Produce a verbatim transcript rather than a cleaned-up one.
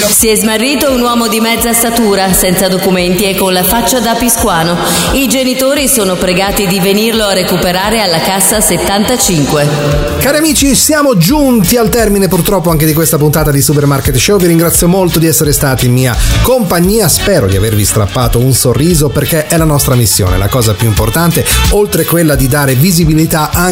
Si è smarrito un uomo di mezza statura, senza documenti e con la faccia da piscuano. I genitori sono pregati di venirlo a recuperare alla cassa settantacinque. Cari amici, siamo giunti al termine purtroppo anche di questa puntata di Supermarket Show. Vi ringrazio molto di essere stati in mia compagnia. Spero di avervi strappato un sorriso, perché è la nostra missione, la cosa più importante, oltre quella di dare visibilità anche